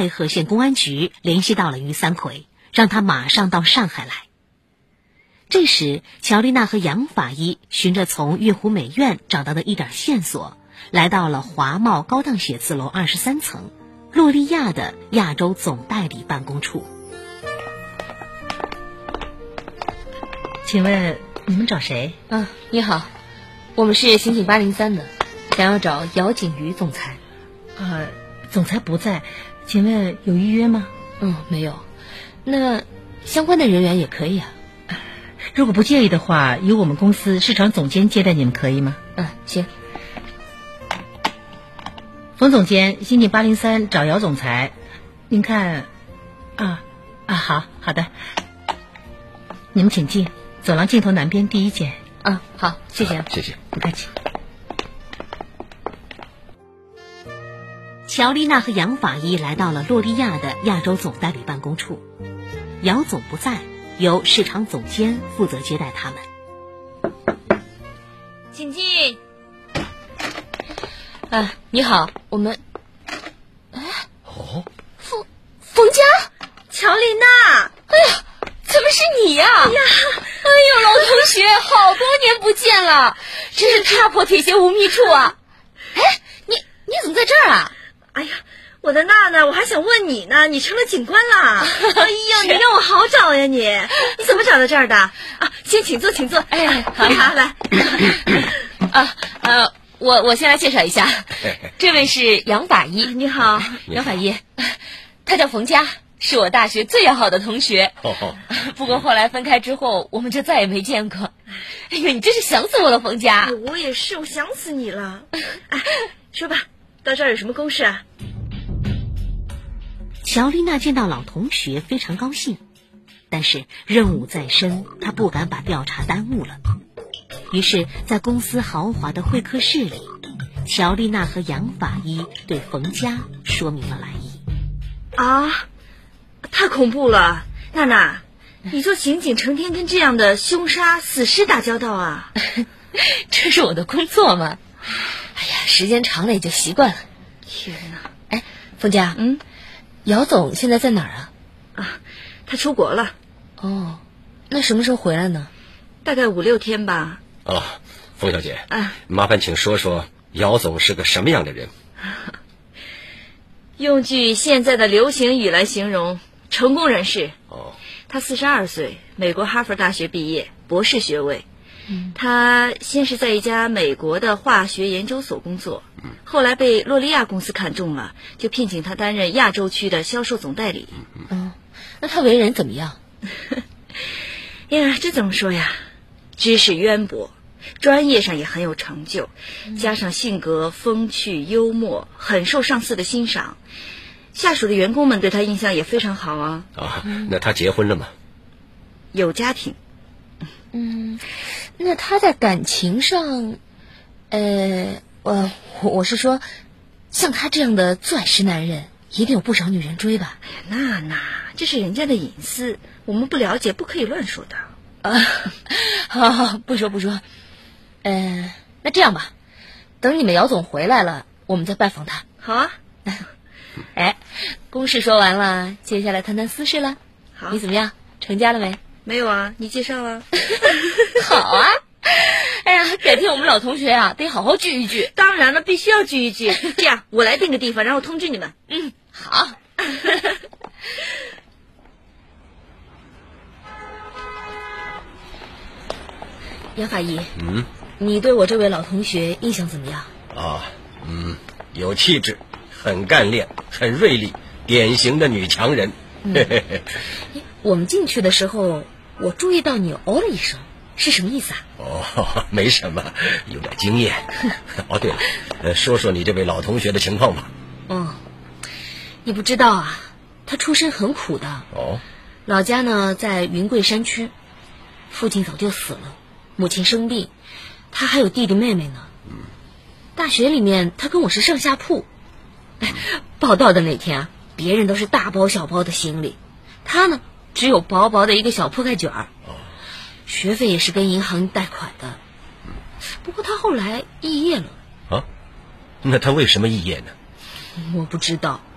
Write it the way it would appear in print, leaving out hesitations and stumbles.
太和县公安局联系到了于三魁，让他马上到上海来。这时，乔丽娜和杨法医循着从月湖美院找到的一点线索，来到了华茂高档写字楼23层洛利亚的亚洲总代理办公处。 请问你们找谁？ 你好，我们是刑警803的，想要找姚景瑜总裁。 总裁不在，请问有预约吗？ 没有。那相关的人员也可以啊。 如果不介意的话，由我们公司市场总监接待你们可以吗？ 行。 冯总监，刑警803找姚总裁，您看。好的，你们请进，走廊尽头南边第1间。 好，谢谢。 谢谢， 不客气。 乔丽娜和杨法医来到了洛利亚的亚洲总代理办公处，姚总不在，由市场总监负责接待他们。 请进。你好，我们。冯家， 乔丽娜， 怎么是你呀？老同学，好多年不见了，真是踏破铁鞋无觅处啊！你怎么在这儿啊？ 我的娜娜，我还想问你呢，你成了警官啦！你让我好找呀你怎么找到这儿的？先请坐，请坐。好，来。 我先来介绍一下，这位是杨法医。 你好， 杨法医，他叫冯佳，是我大学最要好的同学。不过后来分开之后，我们就再也没见过。你真是想死我了，冯佳。 我也是，我想死你了。说吧，到这儿有什么公事啊？ 乔丽娜见到老同学非常高兴，但是任务在身，她不敢把调查耽误了。于是在公司豪华的会客室里，乔丽娜和杨法医对冯佳说明了来意。 太恐怖了！娜娜，你做刑警成天跟这样的凶杀死尸打交道啊？ 这是我的工作嘛。时间长了也就习惯了。 天哪！ 冯佳，姚总现在在哪儿啊？ 他出国了。 那什么时候回来呢？ 大概5-6天吧。 冯小姐，麻烦请说说姚总是个什么样的人？ 用句现在的流行语来形容，成功人士。他42岁，美国哈佛大学毕业，博士学位。他先是在一家美国的化学研究所工作，后来被洛利亚公司看中了，就聘请他担任亚洲区的销售总代理。 那他为人怎么样？ 这怎么说呀？知识渊博，专业上也很有成就，加上性格风趣幽默，很受上司的欣赏，下属的员工们对他印象也非常好啊。 那他结婚了吗？ 有家庭。 那他在感情上，我是说，像他这样的钻石男人，一定有不少女人追吧？ 娜娜，这是人家的隐私，我们不了解，不可以乱说的。 好，不说。那这样吧，等你们姚总回来了，我们再拜访他。 好啊。 公事说完了，接下来谈谈私事了。 好， 你怎么样？成家了没？ 没有啊，你介绍啊。 好啊。改天我们老同学得好好聚一聚。 当然了，必须要聚一聚。这样，我来定个地方，然后通知你们。 好。杨法医，你对我这位老同学印象怎么样？ 有气质，很干练，很锐利，典型的女强人。 我们进去的时候，我注意到你哦了一声，是什么意思啊？ 没什么，有点经验。对了，说说你这位老同学的情况吧。 你不知道啊，他出身很苦的。老家呢在云贵山区，父亲早就死了，母亲生病，他还有弟弟妹妹呢。大学里面他跟我是上下铺。报到的那天别人都是大包小包的行李，他呢只有薄薄的一个小铺盖卷儿。学费也是跟银行贷款的。不过他后来肄业了。 那他为什么肄业呢？ 我不知道，